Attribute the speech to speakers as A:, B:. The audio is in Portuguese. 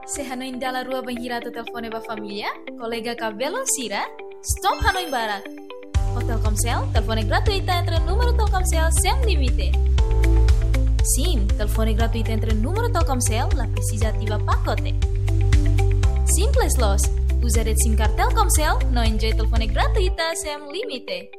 A: Se Hanoi dalla rua banhirata telefone ba família, colega cabelo sira, stop Hanoi bara. O Telkomsel, telefone gratuita entre número Telkomsel sem limite. Sim, telefone gratuita entre número Telkomsel, la precisa ativa pacote. Simples los, usa rede SIM card Telkomsel, no enjoy telefone gratuita sem limite.